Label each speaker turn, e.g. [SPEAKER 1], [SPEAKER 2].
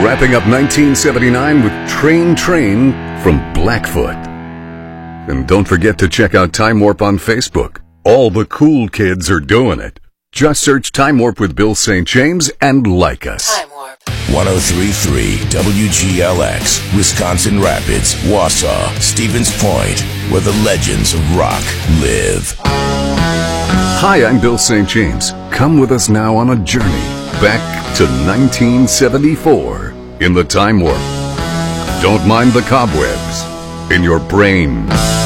[SPEAKER 1] Wrapping up 1979 with Train Train from Blackfoot. And don't forget to check out Time Warp on Facebook. All the cool kids are doing it. Just search Time Warp with Bill St. James and like us.
[SPEAKER 2] Time Warp.
[SPEAKER 3] 103.3 WGLX, Wisconsin Rapids, Wausau, Stevens Point, where the legends of rock live.
[SPEAKER 1] Hi, I'm Bill St. James. Come with us now on a journey back to 1974 in the Time Warp. Don't mind the cobwebs in your brain.